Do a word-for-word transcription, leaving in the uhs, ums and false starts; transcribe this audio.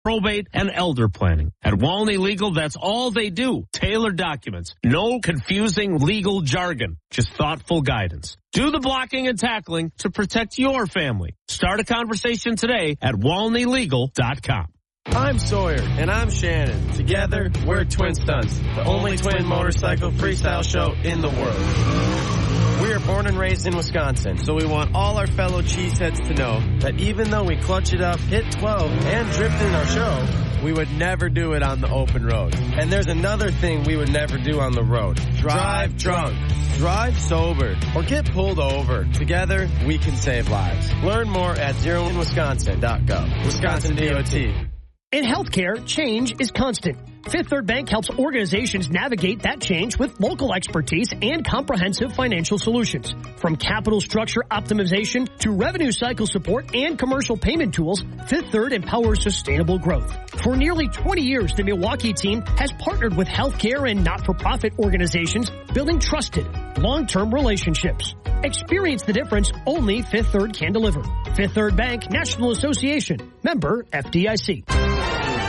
probate, and elder planning. At Walney Legal, that's all they do. Tailored documents. No confusing legal jargon. Just thoughtful guidance. Do the blocking and tackling to protect your family. Start a conversation today at walney legal dot com. I'm Sawyer. And I'm Shannon. Together, we're Twin Stunts, the only twin motorcycle freestyle show in the world. We are born and raised in Wisconsin, so we want all our fellow cheeseheads to know that even though we clutch it up, hit twelve, and drift in our show, we would never do it on the open road. And there's another thing we would never do on the road. Drive drunk. Drive sober. Or get pulled over. Together, we can save lives. Learn more at zero in wisconsin dot gov. Wisconsin D O T. In healthcare, change is constant. Fifth Third Bank helps organizations navigate that change with local expertise and comprehensive financial solutions. From capital structure optimization to revenue cycle support and commercial payment tools, Fifth Third empowers sustainable growth. For nearly twenty years, the Milwaukee team has partnered with healthcare and not-for-profit organizations, building trusted, long-term relationships. Experience the difference only Fifth Third can deliver. Fifth Third Bank, National Association. Member F D I C.